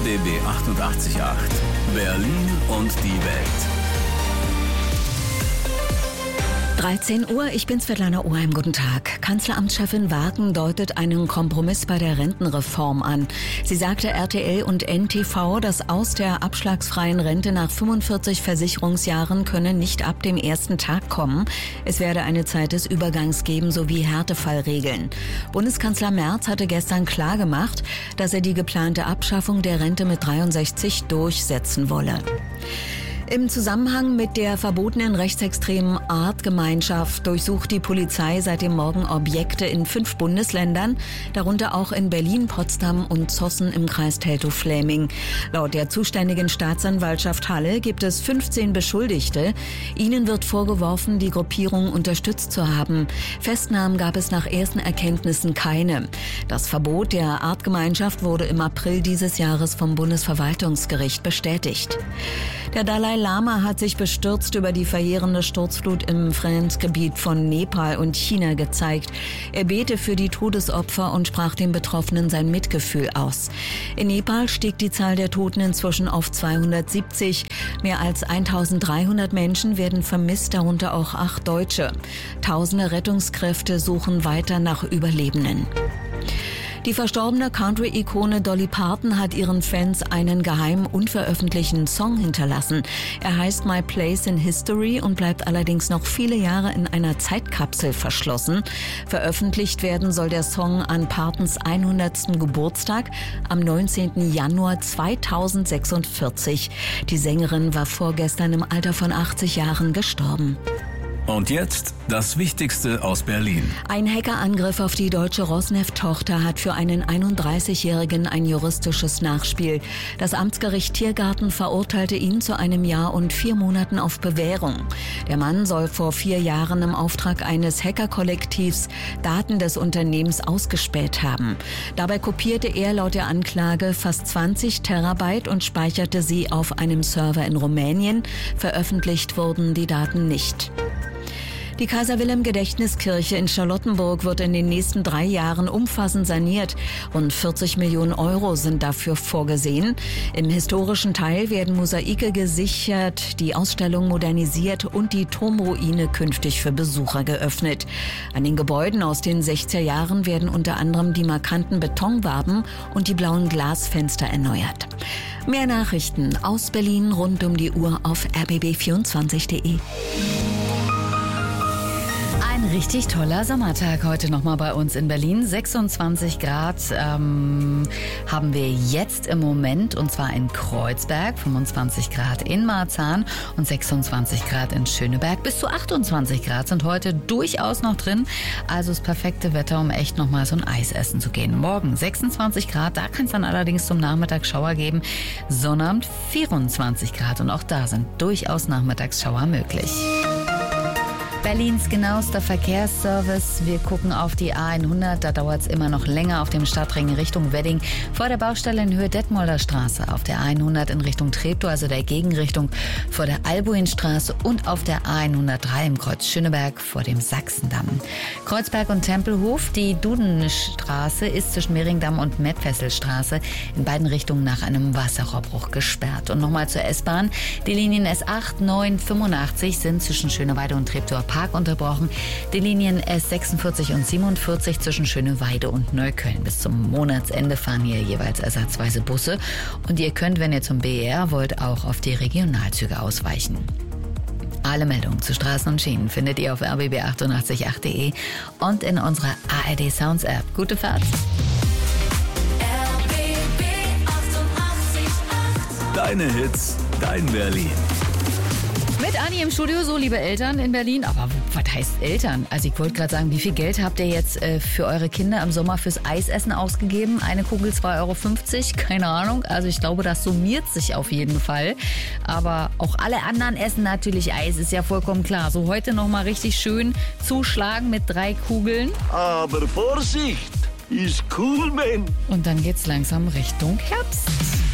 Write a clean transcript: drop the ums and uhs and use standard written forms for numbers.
RBB 888. Berlin und die Welt. 13 Uhr, ich bin Svetlana Oheim, guten Tag. Kanzleramtschefin Wagen deutet einen Kompromiss bei der Rentenreform an. Sie sagte RTL und NTV, das Aus der abschlagsfreien Rente nach 45 Versicherungsjahren könne nicht ab dem ersten Tag kommen. Es werde eine Zeit des Übergangs geben sowie Härtefallregeln. Bundeskanzler Merz hatte gestern klargemacht, dass er die geplante Abschaffung der Rente mit 63 durchsetzen wolle. Im Zusammenhang mit der verbotenen rechtsextremen Artgemeinschaft durchsucht die Polizei seit dem Morgen Objekte in 5 Bundesländern, darunter auch in Berlin, Potsdam und Zossen im Kreis Teltow-Fläming. Laut der zuständigen Staatsanwaltschaft Halle gibt es 15 Beschuldigte. Ihnen wird vorgeworfen, die Gruppierung unterstützt zu haben. Festnahmen gab es nach ersten Erkenntnissen keine. Das Verbot der Artgemeinschaft wurde im April dieses Jahres vom Bundesverwaltungsgericht bestätigt. Der Dalai Lama hat sich bestürzt über die verheerende Sturzflut im Grenzgebiet von Nepal und China gezeigt. Er bete für die Todesopfer und sprach den Betroffenen sein Mitgefühl aus. In Nepal stieg die Zahl der Toten inzwischen auf 270. Mehr als 1300 Menschen werden vermisst, darunter auch 8 Deutsche. Tausende Rettungskräfte suchen weiter nach Überlebenden. Die verstorbene Country-Ikone Dolly Parton hat ihren Fans einen geheim unveröffentlichten Song hinterlassen. Er heißt My Place in History und bleibt allerdings noch viele Jahre in einer Zeitkapsel verschlossen. Veröffentlicht werden soll der Song an Partons 100. Geburtstag am 19. Januar 2046. Die Sängerin war vorgestern im Alter von 80 Jahren gestorben. Und jetzt das Wichtigste aus Berlin. Ein Hackerangriff auf die deutsche Rosneft-Tochter hat für einen 31-Jährigen ein juristisches Nachspiel. Das Amtsgericht Tiergarten verurteilte ihn zu einem Jahr und 4 Monaten auf Bewährung. Der Mann soll vor 4 Jahren im Auftrag eines Hackerkollektivs Daten des Unternehmens ausgespäht haben. Dabei kopierte er laut der Anklage fast 20 Terabyte und speicherte sie auf einem Server in Rumänien. Veröffentlicht wurden die Daten nicht. Die Kaiser-Wilhelm-Gedächtniskirche in Charlottenburg wird in den nächsten 3 Jahren umfassend saniert. Rund 40 Millionen Euro sind dafür vorgesehen. Im historischen Teil werden Mosaike gesichert, die Ausstellung modernisiert und die Turmruine künftig für Besucher geöffnet. An den Gebäuden aus den 60er Jahren werden unter anderem die markanten Betonwaben und die blauen Glasfenster erneuert. Mehr Nachrichten aus Berlin rund um die Uhr auf rbb24.de. Ein richtig toller Sommertag heute nochmal bei uns in Berlin. 26 Grad haben wir jetzt im Moment, und zwar in Kreuzberg, 25 Grad in Marzahn und 26 Grad in Schöneberg. Bis zu 28 Grad sind heute durchaus noch drin. Also das perfekte Wetter, um echt nochmal so ein Eis essen zu gehen. Morgen 26 Grad, da kann es dann allerdings zum Nachmittag Schauer geben. Sonnabend 24 Grad und auch da sind durchaus Nachmittagsschauer möglich. Berlins genauester Verkehrsservice. Wir gucken auf die A100. Da dauert es immer noch länger auf dem Stadtring Richtung Wedding. Vor der Baustelle in Höhe Detmolder Straße. Auf der A100 in Richtung Treptow, also der Gegenrichtung, vor der Albuinstraße. Und auf der A103 im Kreuz Schöneberg vor dem Sachsendamm. Kreuzberg und Tempelhof. Die Dudenstraße ist zwischen Mehringdamm und Mettfesselstraße in beiden Richtungen nach einem Wasserrohrbruch gesperrt. Und nochmal zur S-Bahn. Die Linien S8, 9, 85 sind zwischen Schöneweide und Treptower Park unterbrochen. Die Linien S46 und 47 zwischen Schöneweide und Neukölln. Bis zum Monatsende fahren hier jeweils ersatzweise Busse. Und ihr könnt, wenn ihr zum BER wollt, auch auf die Regionalzüge ausweichen. Alle Meldungen zu Straßen und Schienen findet ihr auf rbb888.de und in unserer ARD Sounds App. Gute Fahrt! RBB 888. Deine Hits, dein Berlin. Mit Anni im Studio, so liebe Eltern in Berlin. Aber was heißt Eltern? Also ich wollte gerade sagen, wie viel Geld habt ihr jetzt für eure Kinder im Sommer fürs Eisessen ausgegeben? Eine Kugel 2,50 Euro, keine Ahnung. Also ich glaube, das summiert sich auf jeden Fall. Aber auch alle anderen essen natürlich Eis, ist ja vollkommen klar. So heute nochmal richtig schön zuschlagen mit 3 Kugeln. Aber Vorsicht, ist cool, man. Und dann geht's langsam Richtung Herbst.